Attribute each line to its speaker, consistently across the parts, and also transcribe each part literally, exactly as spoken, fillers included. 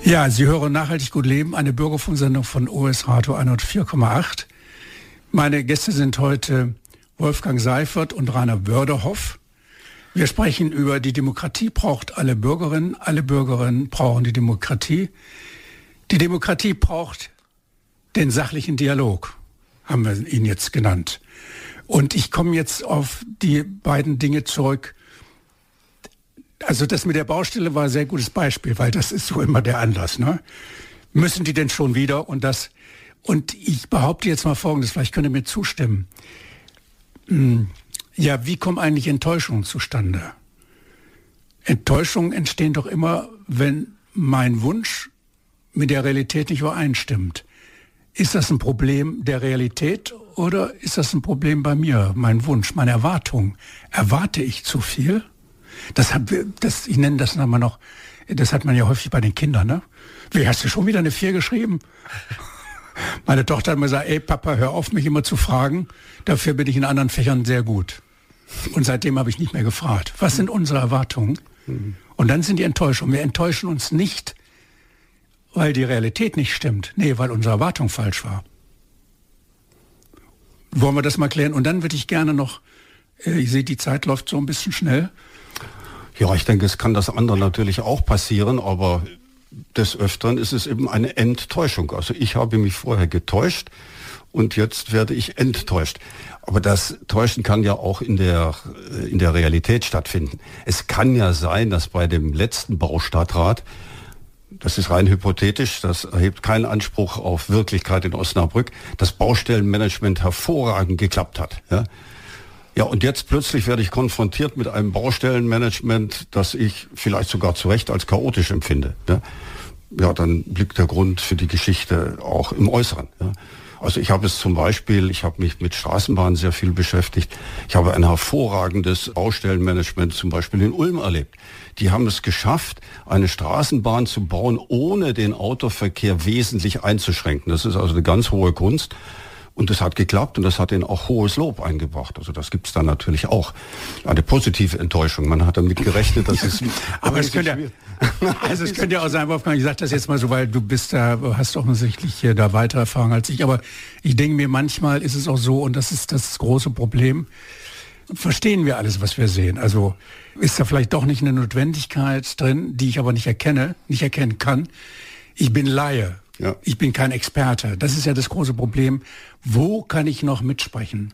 Speaker 1: Ja, Sie hören Nachhaltig gut leben, eine Bürgerfunksendung von O S Radio hundertvier Komma acht. Meine Gäste sind heute Wolfgang Seifert und Rainer Wörderhoff. Wir sprechen über die Demokratie braucht alle Bürgerinnen, alle Bürgerinnen brauchen die Demokratie. Die Demokratie braucht den sachlichen Dialog, haben wir ihn jetzt genannt. Und ich komme jetzt auf die beiden Dinge zurück. Also das mit der Baustelle war ein sehr gutes Beispiel, weil das ist so immer der Anlass. Ne? Müssen die denn schon wieder und das? Und ich behaupte jetzt mal Folgendes, vielleicht könnt ihr mir zustimmen. Ja, wie kommen eigentlich Enttäuschungen zustande? Enttäuschungen entstehen doch immer, wenn mein Wunsch mit der Realität nicht übereinstimmt. Ist das ein Problem der Realität oder ist das ein Problem bei mir, mein Wunsch, meine Erwartung? Erwarte ich zu viel? Das hat, das, ich nenne das nochmal noch, das hat man ja häufig bei den Kindern, ne? Wie, hast du schon wieder eine vier geschrieben? Meine Tochter hat mir gesagt, ey Papa, hör auf, mich immer zu fragen, dafür bin ich in anderen Fächern sehr gut. Und seitdem habe ich nicht mehr gefragt. Was sind unsere Erwartungen? Und dann sind die Enttäuschungen. Wir enttäuschen uns nicht, weil die Realität nicht stimmt. Nee, weil unsere Erwartung falsch war. Wollen wir das mal klären? Und dann würde ich gerne noch, äh, ich sehe, die Zeit läuft so ein bisschen schnell.
Speaker 2: Ja, ich denke, es kann das andere natürlich auch passieren, aber des Öfteren ist es eben eine Enttäuschung. Also ich habe mich vorher getäuscht und jetzt werde ich enttäuscht. Aber das Täuschen kann ja auch in der, in der Realität stattfinden. Es kann ja sein, dass bei dem letzten Baustadtrat, das ist rein hypothetisch, das erhebt keinen Anspruch auf Wirklichkeit in Osnabrück, das Baustellenmanagement hervorragend geklappt hat. Ja, ja und jetzt plötzlich werde ich konfrontiert mit einem Baustellenmanagement, das ich vielleicht sogar zu Recht als chaotisch empfinde. Ja, ja dann liegt der Grund für die Geschichte auch im Äußeren. Ja. Also ich habe es zum Beispiel, ich habe mich mit Straßenbahnen sehr viel beschäftigt. Ich habe ein hervorragendes Baustellenmanagement zum Beispiel in Ulm erlebt. Die haben es geschafft, eine Straßenbahn zu bauen, ohne den Autoverkehr wesentlich einzuschränken. Das ist also eine ganz hohe Kunst. Und das hat geklappt und das hat ihnen auch hohes Lob eingebracht. Also das gibt es dann natürlich auch. Eine positive Enttäuschung. Man hat damit gerechnet, dass es...
Speaker 1: Aber es könnte ja, also es könnte ja auch sein, Wolfgang, ich sage das jetzt mal so, weil du bist da, hast offensichtlich hier da weiter Erfahrung als ich. Aber ich denke mir, manchmal ist es auch so, und das ist das große Problem, verstehen wir alles, was wir sehen. Also ist da vielleicht doch nicht eine Notwendigkeit drin, die ich aber nicht erkenne, nicht erkennen kann. Ich bin Laie. Ja. Ich bin kein Experte. Das ist ja das große Problem. Wo kann ich noch mitsprechen?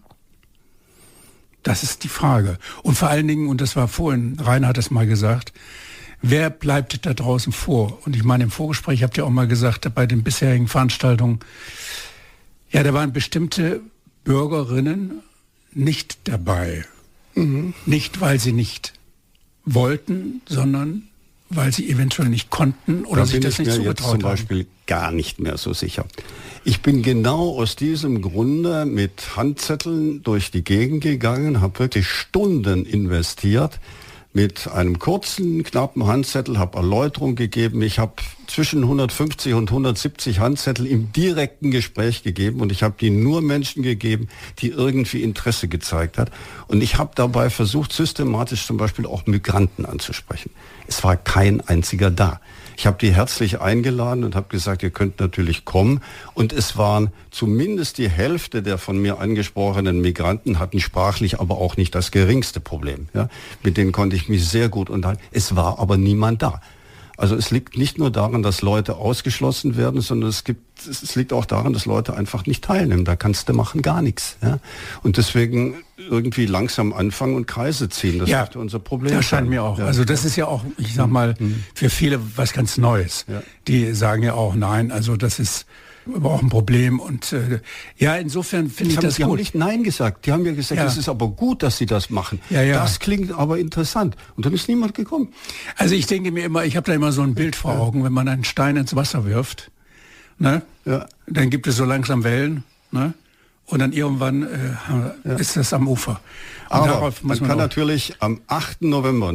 Speaker 1: Das ist die Frage. Und vor allen Dingen, und das war vorhin, Rainer hat es mal gesagt, wer bleibt da draußen vor? Und ich meine, im Vorgespräch habt ihr auch mal gesagt, bei den bisherigen Veranstaltungen, ja, da waren bestimmte Bürgerinnen nicht dabei. Mhm. Nicht, weil sie nicht wollten, sondern weil sie eventuell nicht konnten oder da sich das nicht zugetraut haben. Da bin ich mir jetzt zum Beispiel
Speaker 2: gar nicht mehr so sicher. Ich bin genau aus diesem Grunde mit Handzetteln durch die Gegend gegangen, habe wirklich Stunden investiert mit einem kurzen, knappen Handzettel, habe Erläuterung gegeben. Ich habe zwischen hundertfünfzig und hundertsiebzig Handzettel im direkten Gespräch gegeben und ich habe die nur Menschen gegeben, die irgendwie Interesse gezeigt hat. Und ich habe dabei versucht, systematisch zum Beispiel auch Migranten anzusprechen. Es war kein einziger da. Ich habe die herzlich eingeladen und habe gesagt, ihr könnt natürlich kommen. Und es waren zumindest die Hälfte der von mir angesprochenen Migranten hatten sprachlich aber auch nicht das geringste Problem. Ja? Mit denen konnte ich mich sehr gut unterhalten. Es war aber niemand da. Also es liegt nicht nur daran, dass Leute ausgeschlossen werden, sondern es gibt, es liegt auch daran, dass Leute einfach nicht teilnehmen. Da kannst du machen gar nichts. Ja? Und deswegen irgendwie langsam anfangen und Kreise ziehen. Das
Speaker 1: ja,
Speaker 2: ist unser Problem.
Speaker 1: Das scheint mir auch. Ja. Also das ist ja auch, ich sag mal, mhm. für viele was ganz Neues. Ja. Die sagen ja auch, nein, also das ist aber auch ein Problem. Und äh, ja, insofern finde ich das
Speaker 2: die
Speaker 1: gut.
Speaker 2: Die haben nicht Nein gesagt. Die haben ja gesagt, es ja. ist aber gut, dass sie das machen.
Speaker 1: Ja, ja.
Speaker 2: Das klingt aber interessant. Und dann ist niemand gekommen.
Speaker 1: Also ich denke mir immer, ich habe da immer so ein Bild vor Augen, wenn man einen Stein ins Wasser wirft, ne? Ja. Dann gibt es so langsam Wellen, ne? Und dann irgendwann äh, ja. ist das am Ufer. Und
Speaker 2: aber man kann natürlich am achten November